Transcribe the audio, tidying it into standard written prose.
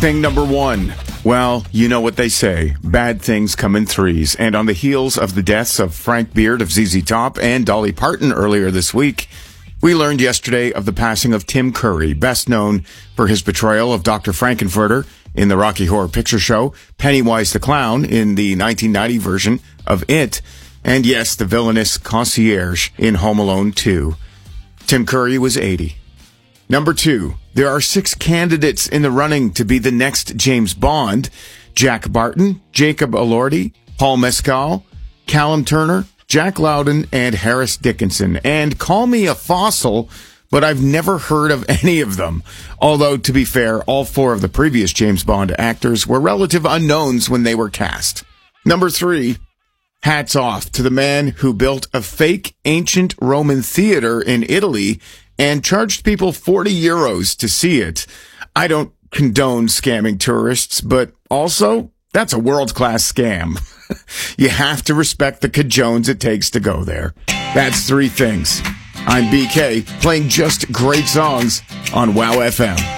Thing number one. Well, you know what they say. Bad things come in threes. And on the heels of the deaths of Frank Beard of ZZ Top and Dolly Parton earlier this week, we learned yesterday of the passing of Tim Curry, best known for his portrayal of Dr. Frankenfurter in the Rocky Horror Picture Show, Pennywise the Clown in the 1990 version of It, and yes, the villainous concierge in Home Alone 2. Tim Curry was 80. Number two, there are 6 candidates in the running to be the next James Bond. Jack Barton, Jacob Elordi, Paul Mescal, Callum Turner, Jack Loudon, and Harris Dickinson. And call me a fossil, but I've never heard of any of them. Although, to be fair, all 4 of the previous James Bond actors were relative unknowns when they were cast. Number 3, hats off to the man who built a fake ancient Roman theater in Italy and charged people 40 euros to see it. I don't condone scamming tourists, but also, that's a world-class scam. You have to respect the cajones it takes to go there. That's 3 things. I'm BK, playing just great songs on WOW FM.